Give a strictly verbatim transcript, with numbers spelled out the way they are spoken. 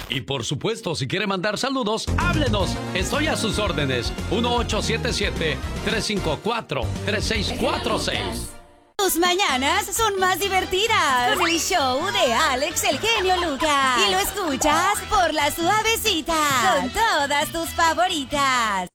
Y por supuesto, si quiere mandar saludos, háblenos. Estoy a sus órdenes. uno ocho siete siete, tres cinco cuatro, tres seis cuatro seis. Tus mañanas son más divertidas con el show de Alex el genio Lucas. Y lo escuchas por la suavecita con todas tus favoritas.